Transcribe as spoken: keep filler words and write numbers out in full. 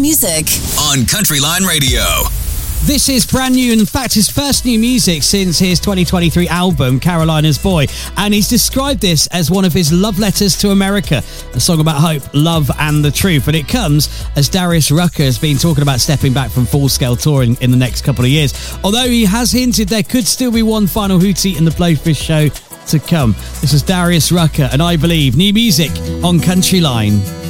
music on Country Line Radio. This is brand new, in fact, his first new music since his twenty twenty-three album, Carolina's Boy. And he's described this as one of his love letters to America, a song about hope, love, and the truth. And it comes as Darius Rucker has been talking about stepping back from full-scale touring in the next couple of years. Although he has hinted there could still be one final hootie in the Blowfish show to come. This is Darius Rucker and I Believe, new music on Country Line.